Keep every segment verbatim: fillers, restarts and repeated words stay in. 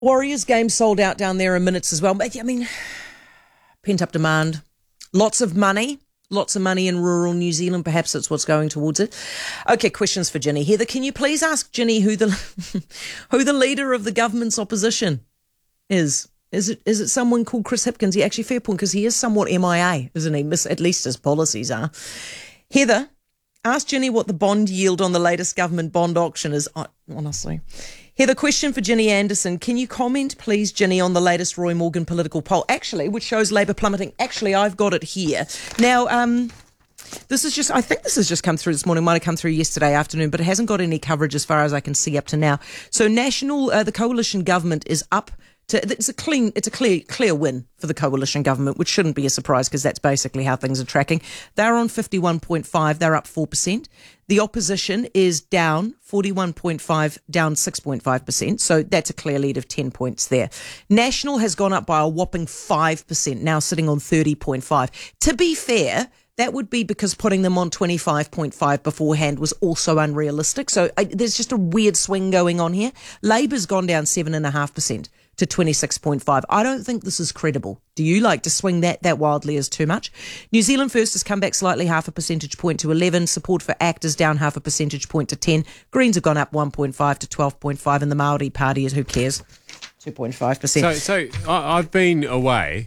Warriors game sold out down there in minutes as well. But, I mean, pent-up demand. Lots of money. Lots of money in rural New Zealand. Perhaps that's what's going towards it. Okay, questions for Ginny. Heather, can you please ask Ginny who the who the leader of the government's opposition is? Is it is it someone called Chris Hipkins? He actually, fair point, because he is somewhat M I A, isn't he? At least his policies are. Heather, ask Ginny what the bond yield on the latest government bond auction is. Honestly. Heather, question for Ginny Anderson. Can you comment, please, Ginny, on the latest Roy Morgan political poll? Actually, which shows Labour plummeting. Actually, I've got it here. Now, um, this is just, I think this has just come through this morning, might have come through yesterday afternoon, but it hasn't got any coverage as far as I can see up to now. So National, uh, the coalition government is up. To, it's a clean, it's a clear, clear win for the coalition government, which shouldn't be a surprise because that's basically how things are tracking. They're on fifty-one point five. They're up four percent. The opposition is down forty-one point five, down six point five percent. So that's a clear lead of ten points there. National has gone up by a whopping five percent, now sitting on thirty point five. To be fair, that would be because putting them on twenty-five point five beforehand was also unrealistic. So I, there's just a weird swing going on here. Labour's gone down seven point five percent. To twenty-six point five. I don't think this is credible. Do you like to swing that that wildly as too much? New Zealand First has come back slightly, half a percentage point to eleven. Support for ACT is down half a percentage point to ten. Greens have gone up one point five to twelve point five, and the Māori Party is, who cares, two point five percent. So, so I, I've been away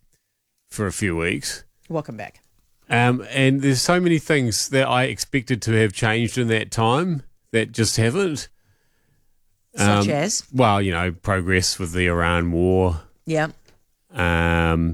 for a few weeks. Welcome back. Um, and there's so many things that I expected to have changed in that time that just haven't. Such um, as? Well, you know, progress with the Iran war. Yeah. Um,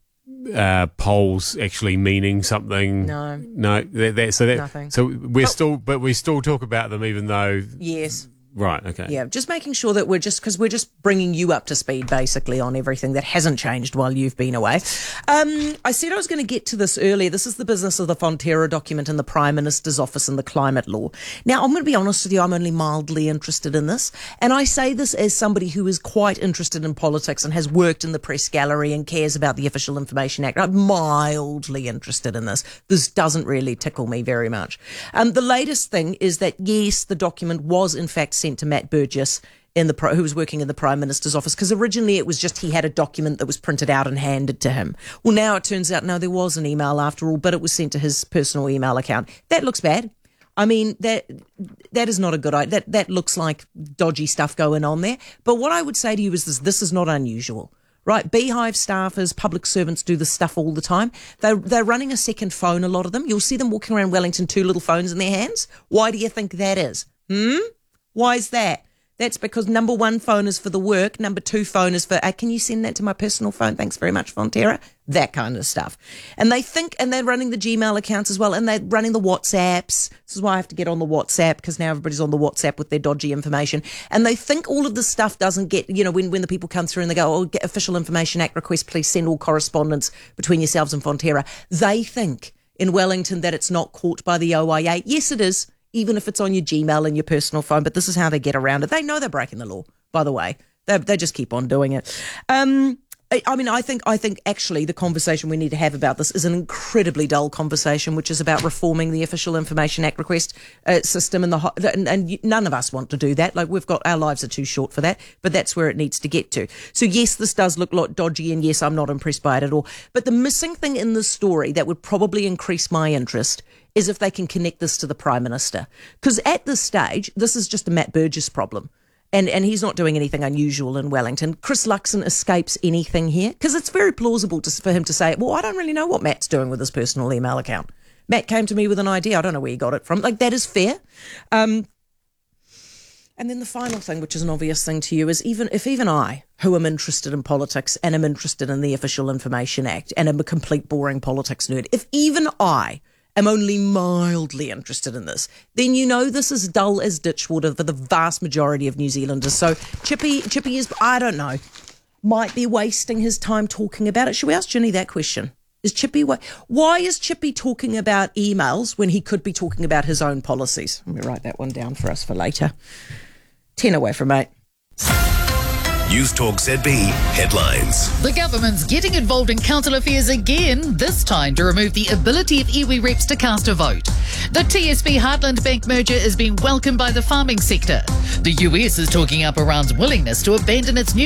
uh, polls actually meaning something. No. No. That, that, so that. Nothing. So we're Oh. still, but we still talk about them, even though. Yes. Right. Okay. Yeah, just making sure that we're just, because we're just bringing you up to speed basically on everything that hasn't changed while you've been away. Um, I said I was going to get to this earlier. This is the business of the Fonterra document in the Prime Minister's office and the climate law. Now, I'm going to be honest with you, I'm only mildly interested in this. And I say this as somebody who is quite interested in politics and has worked in the press gallery and cares about the Official Information Act. I'm mildly interested in this. This doesn't really tickle me very much. Um, the latest thing is that, yes, the document was in fact sent to Matt Burgess, in the who was working in the Prime Minister's office, because originally it was just he had a document that was printed out and handed to him. Well, now it turns out, no, there was an email after all, but it was sent to his personal email account. That looks bad. I mean, that that is not a good idea. That, that looks like dodgy stuff going on there. But what I would say to you is this, this is not unusual. Right, Beehive staffers, public servants do this stuff all the time. They're, they're running a second phone, a lot of them. You'll see them walking around Wellington, two little phones in their hands. Why do you think that is? Hmm? Why is that? That's because number one phone is for the work. Number two phone is for, uh, can you send that to my personal phone? Thanks very much, Fonterra. That kind of stuff. And they think, and they're running the Gmail accounts as well, and they're running the WhatsApps. This is why I have to get on the WhatsApp, because now everybody's on the WhatsApp with their dodgy information. And they think all of this stuff doesn't get, you know, when, when the people come through and they go, oh, get Official Information Act request, please send all correspondence between yourselves and Fonterra. They think in Wellington that it's not caught by the O I A. Yes, it is. Even if it's on your Gmail and your personal phone, but this is how they get around it. They know they're breaking the law, by the way. They, they just keep on doing it. Um, I, I mean, I think I think actually the conversation we need to have about this is an incredibly dull conversation, which is about reforming the Official Information Act request uh, system, and the and, and none of us want to do that. Like, we've got, our lives are too short for that, but that's where it needs to get to. So yes, this does look like dodgy, and yes, I'm not impressed by it at all. But the missing thing in this story that would probably increase my interest is if they can connect this to the Prime Minister. Because at this stage, this is just a Matt Burgess problem. And and he's not doing anything unusual in Wellington. Chris Luxon escapes anything here, because it's very plausible to, for him to say, well, I don't really know what Matt's doing with his personal email account. Matt came to me with an idea. I don't know where he got it from. Like, that is fair. Um, and then the final thing, which is an obvious thing to you, is even if even I, who am interested in politics and am interested in the Official Information Act and am a complete boring politics nerd, if even I am only mildly interested in this, then you know this is dull as ditchwater for the vast majority of New Zealanders. So Chippy, Chippy is, I don't know, might be wasting his time talking about it. Should we ask Ginny that question? Is Chippy, why is Chippy talking about emails when he could be talking about his own policies? Let me write that one down for us for later. Ten away from eight. News Talk Z B headlines. The government's getting involved in council affairs again, this time to remove the ability of iwi reps to cast a vote. The T S B Heartland Bank merger is being welcomed by the farming sector. The U S is talking up Iran's willingness to abandon its